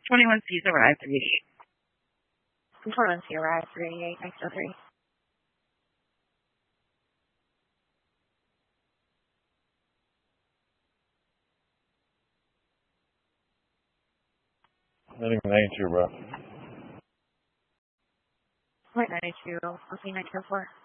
21C's arrived 388. 21C arrived 388, next 03. Heading 92, bro. Point 92, LC 904.